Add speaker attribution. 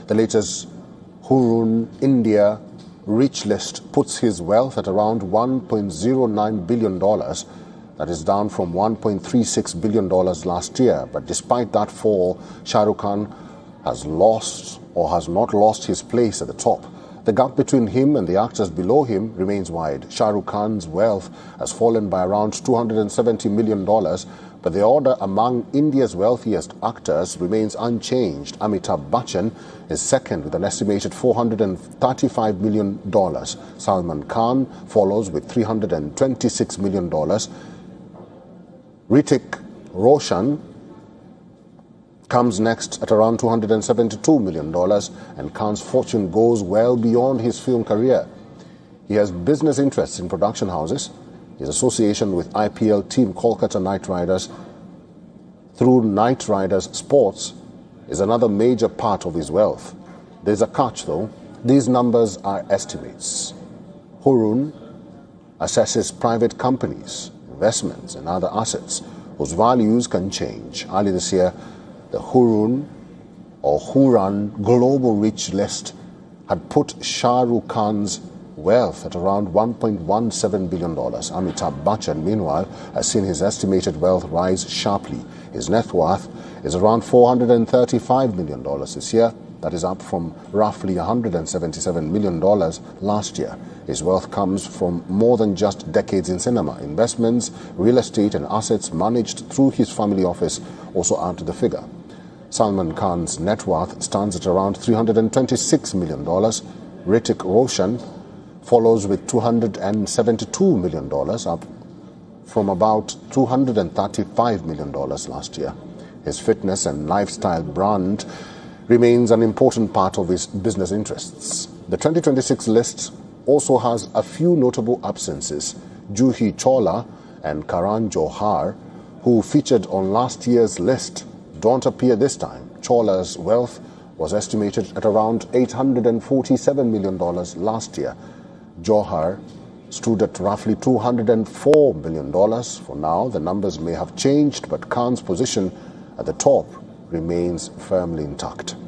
Speaker 1: The latest Hurun India Rich List puts his wealth at around $1.09 billion. That is down from $1.36 billion last year. But despite that fall, Shah Rukh Khan has lost or has not lost his place at the top. The gap between him and the actors below him remains wide. Shah Rukh Khan's wealth has fallen by around $270 million, but the order among India's wealthiest actors remains unchanged. Amitabh Bachchan is second with an estimated $435 million. Salman Khan follows with $326 million. Hrithik Roshan comes next at around $272 million, and Khan's fortune goes well beyond his film career. He has business interests in production houses. His association with IPL team Kolkata Knight Riders through Knight Riders Sports is another major part of his wealth. There's a catch though. These numbers are estimates. Hurun assesses private companies, investments and other assets whose values can change. Early this year, the Hurun Global Rich List had put Shah Rukh Khan's wealth at around $1.17 billion. Amitabh Bachchan, meanwhile, has seen his estimated wealth rise sharply. His net worth is around $435 million this year. That is up from roughly $177 million last year. His wealth comes from more than just decades in cinema. Investments, real estate and assets managed through his family office also add to the figure. Salman Khan's net worth stands at around $326 million. Hrithik Roshan follows with $272 million, up from about $235 million last year. His fitness and lifestyle brand remains an important part of his business interests. The 2026 list also has a few notable absences. Juhi Chawla and Karan Johar, who featured on last year's list, don't appear this time. Chawla's wealth was estimated at around $847 million last year. Johar stood at roughly $204 million. For now, the numbers may have changed, but Khan's position at the top remains firmly intact.